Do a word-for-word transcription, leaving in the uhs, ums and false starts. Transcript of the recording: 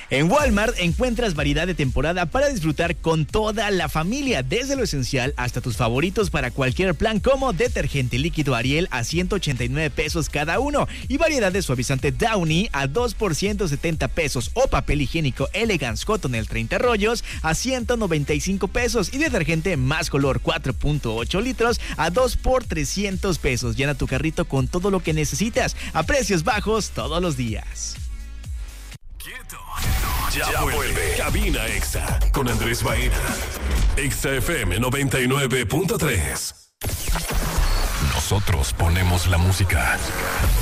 En Walmart encuentras variedad de temporada para disfrutar con toda la familia, desde lo esencial hasta tus favoritos para cualquier plan, como detergente líquido Ariel a ciento ochenta y nueve pesos cada uno y variedad de suavizante Downy a dos por ciento setenta pesos, o papel higiénico Elegance Cottonelle treinta rollos a ciento noventa y cinco pesos y detergente Más Color cuatro punto ocho litros a dos por trescientos pesos. Llena tu carrito con todo lo que necesitas a precios bajos todos los días. Ya, ya vuelve Cabina Exa con Andrés Baena. Exa F M noventa y nueve punto tres. Nosotros ponemos la música.